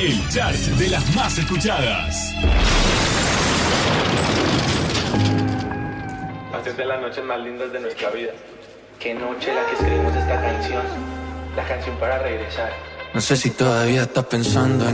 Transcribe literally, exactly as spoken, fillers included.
El chart de las más escuchadas. Hacer de las noches más lindas de nuestra vida. Qué noche la que escribimos esta canción. La canción para regresar. No sé si todavía estás pensando en